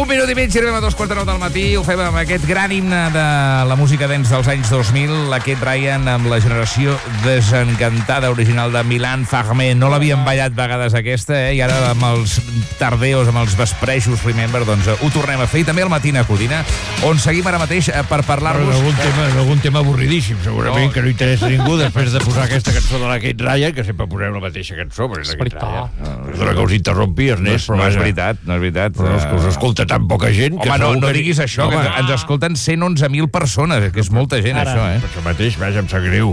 Un minut i mig, arribem a 2:45 del matí. Ho fem amb aquest gran himne de la música dance dels anys 2000, aquest Ryan amb la generació desencantada original de Milan Farmer. No l'havíem ballat vegades aquesta, i ara amb els tardeos, amb els vesprejos, remember, doncs ho tornem a fer. I també al Matina Codina, on seguim ara mateix per parlar-vos... Algun tema avorridíssim, segurament, que no interessa a ningú després de posar aquesta cançó de la Kate Ryan, que sempre posem la mateixa cançó, però és la Kate Ryan. Perdona que us interrompi, Ernest, però no és veritat, no és veritat. Però és que us escolta tan poca gent... Home, no diguis això, que ens escolten 111.000 persones, que és molta gent, això, eh? Per això mateix, vaja, em sap greu.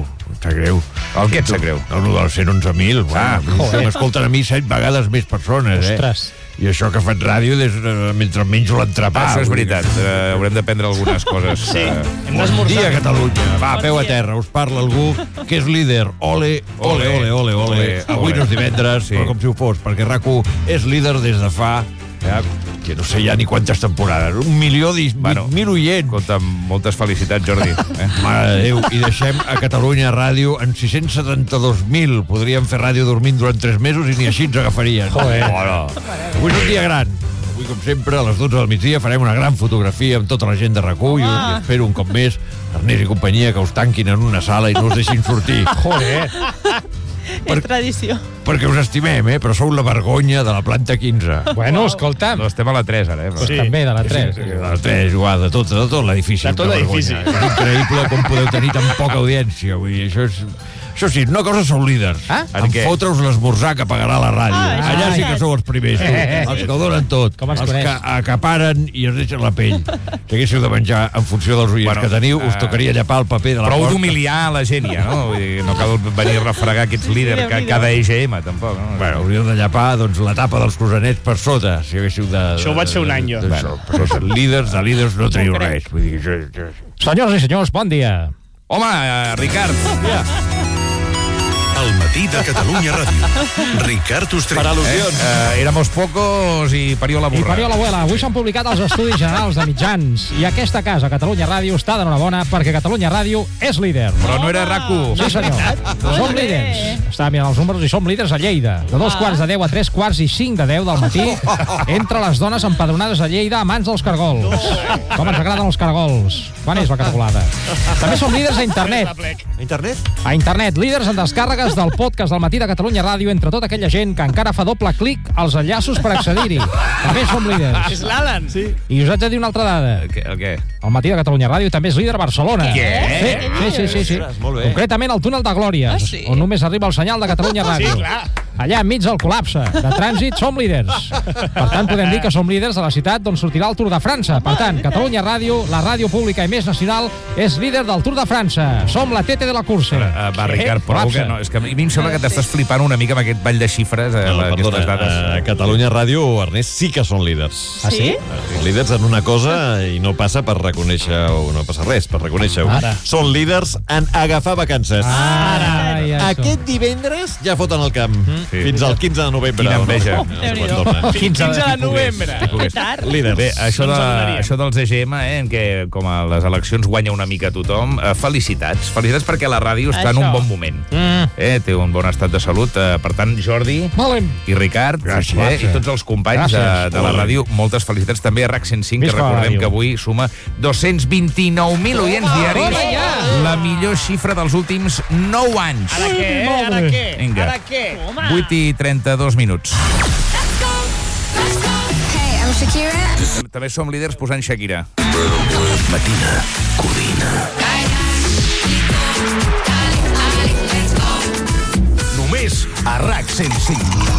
El què et sap greu? No, dels 111.000. M'escolten a mi 7 vegades més persones, eh? Ostres. I això que faig ràdio mentre menjo l'entrepà. Això és veritat, haurem d'aprendre algunes coses. Sí, hem d'esmorzar. Bon dia, Catalunya. Va, peu a terra, us parla algú que és líder. Ole, ole, ole, ole, ole. Avui no és divendres, però com si ho fos, perquè RAC1 és líder des de fa... que no sé ja ni quantes temporades. 1.018.000 oients. Escolta, moltes felicitats, Jordi. Mare de Déu, i deixem a Catalunya Ràdio en 672.000. Podríem fer ràdio dormint durant 3 mesos i ni així ens agafarien. Joder. Avui és un dia gran. Avui, com sempre, a les 12 del migdia farem una gran fotografia amb tota la gent de RAC1 i espero un cop més, Ernest i companyia, que us tanquin en una sala i no us deixin sortir. Joder. És tradició. Perquè us estimem, però sou la vergonya de la planta 15. Bueno, escolta'm. No, estem a la 3, ara, Pues també de la 3. De la 3, igual, de tot l'edifici. De tot l'edifici. És increïble com podeu tenir tan poca audiència. Vull dir, això sí, una cosa sou líders. En què? Fotre-us l'esmorzar que pagarà la ràdio. Allà sí que sou els primers, tu. Els que ho donen tot. Com ens els coneix? que acaparen i es deixen la pell. Si haguéssiu de menjar en funció dels oients que teniu, us tocaria llapar el paper de la Prou porta. d'humiliar la gent, ja, no? Vull dir, no cal venir a refregar aquests líders cada EGM, tampoc, no? Bueno, hauríeu de llapar doncs, la tapa dels croissants per sota, si haguéssiu de... Això ho vaig fer un any, jo. Però líders no teniu res. Vull dir, Senyors i senyors, bon dia. Home, Ricard. El matí de Catalunya Ràdio. Ricard Ostrell. Per al·lusions. Éramos pocos i parió la I burra. parió l'abuela. Avui s'han publicat els estudis generals de mitjans i aquesta casa, Catalunya Ràdio, està d'enhorabona perquè Catalunya Ràdio és líder. Però no era RAC1. Sí, senyor. Som líders. Estava mirant els números i som líders a Lleida. De 2:15 a 3:45 del matí, entre les dones empadronades a Lleida a mans dels cargols. Com ens agraden els cargols. Quan és la catacolada? També som líders a internet. A internet, líders en descàrregues del podcast del Matí de Catalunya Ràdio entre tota aquella gent que encara fa doble clic als enllaços per accedir-hi. També som líders. És l'Alan. Sí. I us haig de dir una altra dada. El què? El Matí de Catalunya Ràdio també és líder a Barcelona. Què? Sí. Concretament al túnel de Glòries, on només arriba el senyal de Catalunya Ràdio. Sí, clar. Allà enmig del col·lapse de trànsit som líders. Per tant, podem dir que som líders de la ciutat d'on sortirà el Tour de França. Per tant, Catalunya Ràdio, la ràdio pública i més nacional, és líder del Tour de França. Som la tete de la cursa. Va, Ricard, prou que no. És que a mi em sembla que t'estàs flipant una mica amb aquest ball de xifres, aquestes dades. A Catalunya Ràdio, Ernest, sí que són líders. Ah, sí? Són líders en una cosa i no passa per reconèixer-ho, no passa res per reconèixer-ho. Ara. Són líders en agafar vacances. Ara, ja Aquest divendres ja foten el camp. Fins al 15 de novembre. Quina enveja. No? 15 de novembre. Que tard. Líders. Bé, això dels EGM, en què com a les eleccions guanya una mica tothom, felicitats. Felicitats perquè la ràdio està en un bon moment. Té un bon estat de salut. Per tant, Jordi i Ricard i tots els companys de la ràdio, moltes felicitats també a RAC 105, que recordem que avui suma 229.000 oients diaris, la millor xifra dels últims 9 anys. Ara què? Ara què? Vinga. Ara què? 8:32 minuts. Hey, I'm Shakira. També som líders posant Shakira. Matina Codina. Només a RAC 105.